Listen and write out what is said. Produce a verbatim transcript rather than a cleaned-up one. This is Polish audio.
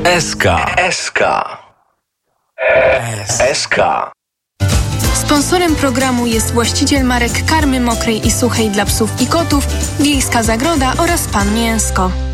S K. S K. S K. Sponsorem programu jest właściciel marek karmy mokrej i suchej dla psów i kotów, Wiejska Zagroda oraz Pan Mięsko.